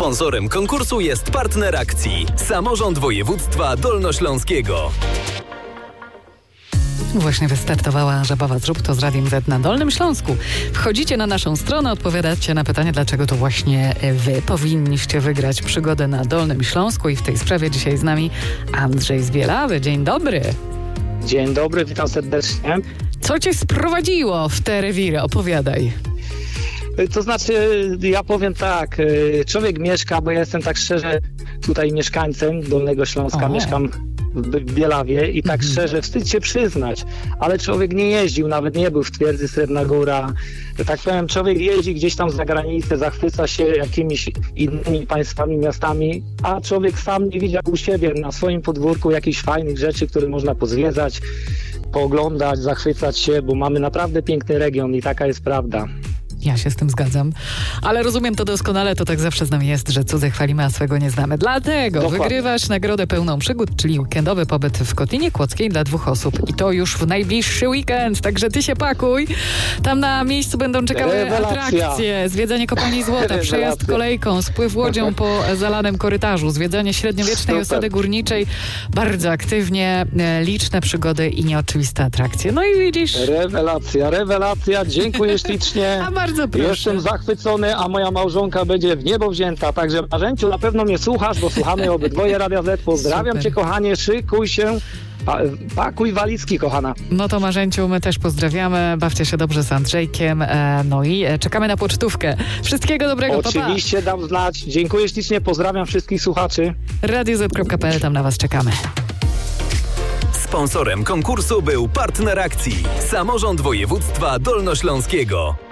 Sponsorem konkursu jest partner akcji Samorząd Województwa Dolnośląskiego. Właśnie wystartowała Żabowa Zrób to z Radiem Z na Dolnym Śląsku. Wchodzicie na naszą stronę, odpowiadacie na pytanie, dlaczego to właśnie wy powinniście wygrać przygodę na Dolnym Śląsku i w tej sprawie dzisiaj z nami Andrzej z Bielawy. Dzień dobry. Dzień dobry, witam serdecznie. Co cię sprowadziło w te rewiry? Opowiadaj. To znaczy, ja powiem tak, człowiek mieszka, bo ja jestem tak szczerze tutaj mieszkańcem Dolnego Śląska, mieszkam w Bielawie i tak szczerze wstyd się przyznać, ale człowiek nie jeździł, nawet nie był w twierdzy Srebrna Góra. Tak powiem, człowiek jeździ gdzieś tam za granicę, zachwyca się jakimiś innymi państwami, miastami, a człowiek sam nie widział u siebie na swoim podwórku jakichś fajnych rzeczy, które można pozwiedzać, pooglądać, zachwycać się, bo mamy naprawdę piękny region i taka jest prawda. Ja się z tym zgadzam, ale rozumiem to doskonale, to tak zawsze z nami jest, że cudze chwalimy, a swego nie znamy. Dlatego wygrywasz nagrodę pełną przygód, czyli weekendowy pobyt w Kotlinie Kłodzkiej dla 2 osób i to już w najbliższy weekend, także ty się pakuj. Tam na miejscu będą czekały atrakcje, zwiedzanie kopalni złota, przejazd kolejką, spływ łodzią po zalanym korytarzu, zwiedzanie średniowiecznej osady górniczej, bardzo aktywnie, liczne przygody i nieoczywiste atrakcje. No i widzisz... Rewelacja, dziękuję ślicznie. Bardzo proszę. Jestem zachwycony, a moja małżonka będzie w niebo wzięta. Także Marzęciu, na pewno mnie słuchasz, bo słuchamy obydwoje Radia Z. Pozdrawiam cię, kochanie, szykuj się. Pakuj walizki, kochana. No to Marzęciu, my też pozdrawiamy. Bawcie się dobrze z Andrzejkiem. No i czekamy na pocztówkę. Wszystkiego dobrego, Oczywiście, papa. Dam znać. Dziękuję ślicznie, pozdrawiam wszystkich słuchaczy. radioz.pl, tam na was czekamy. Sponsorem konkursu był partner akcji Samorząd Województwa Dolnośląskiego.